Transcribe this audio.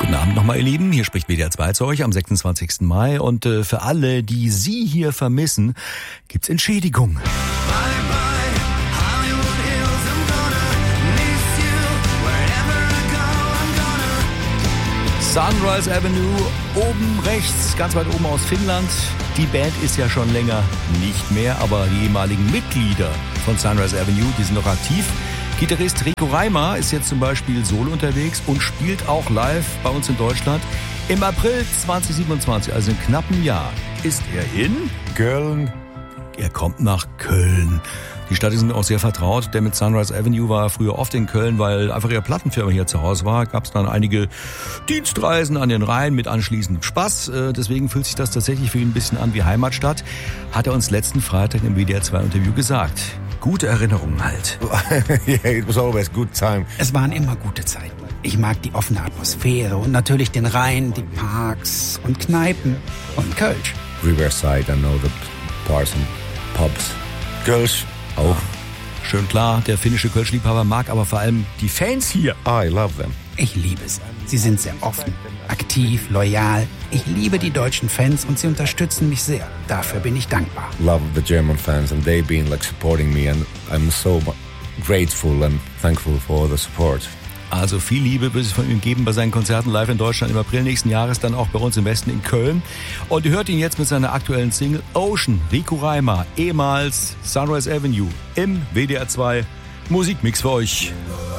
Guten Abend nochmal, ihr Lieben. Hier spricht WDR 2 zu euch am 26. Mai. Und für alle, die Sie hier vermissen, gibt's Entschädigung. Sunrise Avenue, oben rechts, ganz weit oben aus Finnland. Die Band ist ja schon länger nicht mehr, aber die ehemaligen Mitglieder von Sunrise Avenue, die sind noch aktiv. Gitarrist Rico Reimer ist jetzt zum Beispiel solo unterwegs und spielt auch live bei uns in Deutschland. Im April 2027, also in knappem Jahr, ist er in Köln. Er kommt nach Köln. Die Stadt ist auch sehr vertraut, denn mit Sunrise Avenue war er früher oft in Köln, weil einfach ihre Plattenfirma hier zu Hause war. Gab es dann einige Dienstreisen an den Rhein mit anschließendem Spaß. Deswegen fühlt sich das tatsächlich für ihn ein bisschen an wie Heimatstadt. Hat er uns letzten Freitag im WDR 2 Interview gesagt. Gute Erinnerungen halt. Yeah, it was always good time. Es waren immer gute Zeiten. Ich mag die offene Atmosphäre und natürlich den Rhein, die Parks und Kneipen und Kölsch. Riverside, I know the bars and pubs. Kölsch auch. Schön klar, der finnische Kölsch-Liebhaber mag aber vor allem die Fans hier. I love them. Ich liebe sie. Sie sind sehr offen, aktiv, loyal. Ich liebe die deutschen Fans und sie unterstützen mich sehr. Dafür bin ich dankbar. Love the German fans and they've been supporting me and I'm so grateful and thankful for the support. Also viel Liebe wird es von ihm geben bei seinen Konzerten live in Deutschland im April nächsten Jahres, dann auch bei uns im Westen in Köln. Und ihr hört ihn jetzt mit seiner aktuellen Single Ocean, Rico Reimer, ehemals Sunrise Avenue im WDR 2 Musikmix für euch.